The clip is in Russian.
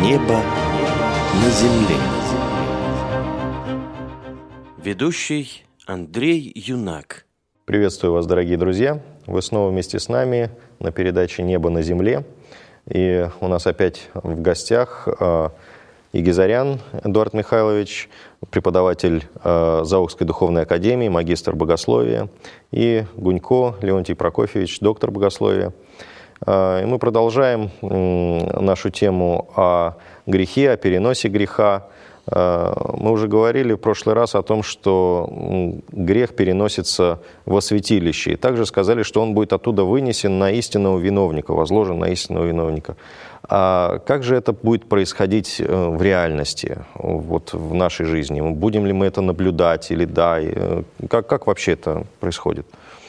Небо на земле. Ведущий Андрей Юнак. Приветствую вас, дорогие друзья. Вы снова вместе с нами на передаче «Небо на земле». И у нас опять в гостях Егизарян Эдуард Михайлович, преподаватель Заокской духовной академии, магистр богословия, и Гунько Леонтий Прокофьевич, доктор богословия. И мы продолжаем нашу тему о грехе, о переносе греха. Мы уже говорили в прошлый раз о том, что грех переносится во святилище. И также сказали, что он будет оттуда вынесен на истинного виновника, возложен на истинного виновника. А как же это будет происходить в реальности, вот в нашей жизни? Будем ли мы это наблюдать или да? Как вообще это происходит?